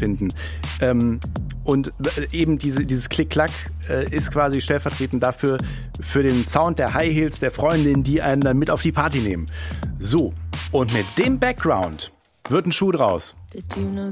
finden. Und eben dieses Klick-Klack ist quasi stellvertretend dafür für den Sound der High Heels der Freundin, die einen dann mit auf die Party nehmen. So, und mit dem Background wird ein Schuh draus.